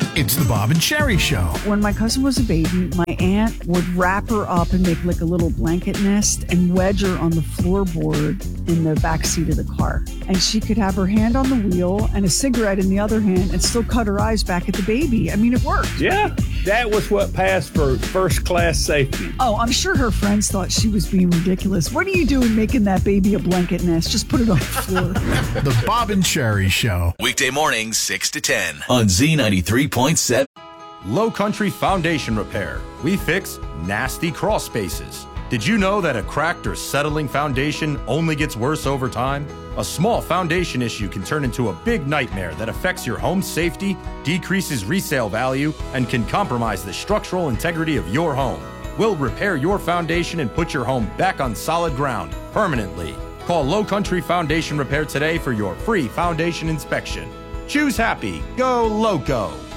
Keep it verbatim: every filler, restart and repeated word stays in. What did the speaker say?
It's the Bob and Sherry Show. When my cousin was a baby, my aunt would wrap her up and make like a little blanket nest and wedge her on the floorboard in the back seat of the car. And she could have her hand on the wheel and a cigarette in the other hand and still cut her eyes back at the baby. I mean, it worked. Yeah, that was what passed for first class safety. Oh, I'm sure her friends thought she was being ridiculous. What are you doing making that baby a blanket nest? Just put it on the floor. The Bob and Sherry Show. Weekday mornings, six to ten on Z ninety-three point seven. Low Country Foundation Repair. We fix nasty crawl spaces. Did you know that a cracked or settling foundation only gets worse over time? A small foundation issue can turn into a big nightmare that affects your home's safety, decreases resale value, and can compromise the structural integrity of your home. We'll repair your foundation and put your home back on solid ground permanently. Call Low Country Foundation Repair today for your free foundation inspection. Choose happy. Go Loco.